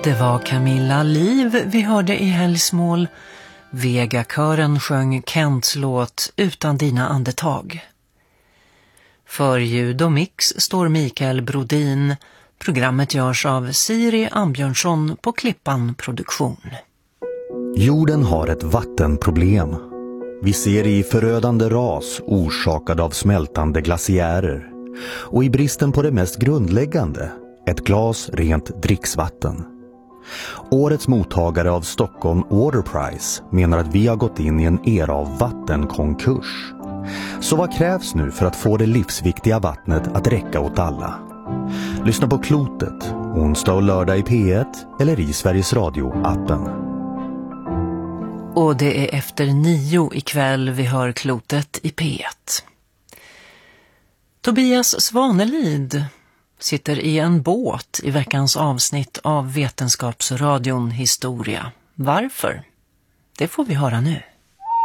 Det var Camilla Liv vi hörde i Helgsmål. Vegakören sjöng Kents låt Utan dina andetag. För ljud och mix står Mikael Brodin. Programmet görs av Siri Ambjörnsson på Klippan Produktion. Jorden har ett vattenproblem. Vi ser i förödande ras orsakad av smältande glaciärer. Och i bristen på det mest grundläggande, ett glas rent dricksvatten. Årets mottagare av Stockholm Water Prize menar att vi har gått in i en era av vattenkonkurs. Så vad krävs nu för att få det livsviktiga vattnet att räcka åt alla? Lyssna på Klotet, onsdag och lördag i P1 eller i Sveriges Radio-appen. Och det är efter 9 ikväll vi hör Klotet i P1. Tobias Svanelid sitter i en båt i veckans avsnitt av Vetenskapsradion Historia. Varför? Det får vi höra nu.